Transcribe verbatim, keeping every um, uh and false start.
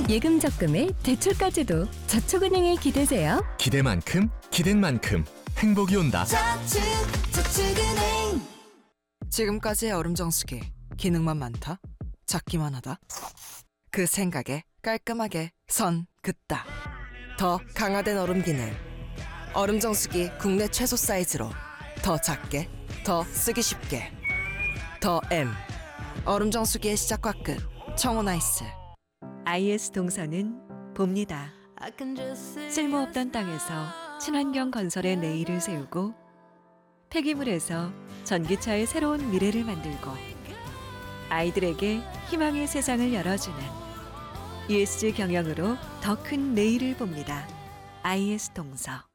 예금 적금에 대출까지도 저축은행에 기대세요. 기대만큼 기댄 만큼 행복이 온다. 저축, 저축은행. 지금까지의 얼음 정수기 기능만 많다? 작기만 하다? 그 생각에 깔끔하게 선 긋다. 더 강화된 얼음 기능. 얼음 정수기 국내 최소 사이즈로 더 작게, 더 쓰기 쉽게. 더 M. 얼음 정수기의 시작과 끝. 청호나이스. 아이에스 동서는 봅니다. 쓸모없던 땅에서 친환경 건설의 내일을 세우고 폐기물에서 전기차의 새로운 미래를 만들고 아이들에게 희망의 세상을 열어주는 이에스지 경영으로 더 큰 내일을 봅니다. 아이에스 동서.